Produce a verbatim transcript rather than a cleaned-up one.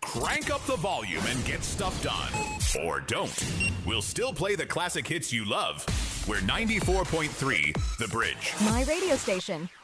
crank up the volume and get stuff done. Or don't. We'll still play the classic hits you love. We're ninety-four point three The Bridge. My radio station.